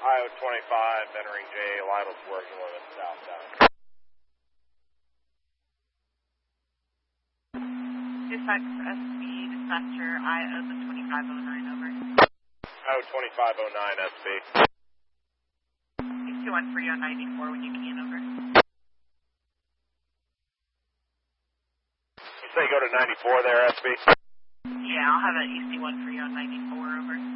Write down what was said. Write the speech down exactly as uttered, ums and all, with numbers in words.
I O twenty-five, entering J, Lidl's working limit southbound. Dispatch S B, dispatcher, I O twenty-five oh nine, over. I O twenty-five oh nine, S B. E C one three oh ninety-four when you can, over. You say go to ninety-four there, S B? Yeah, I'll have an E C one three oh ninety-four, over.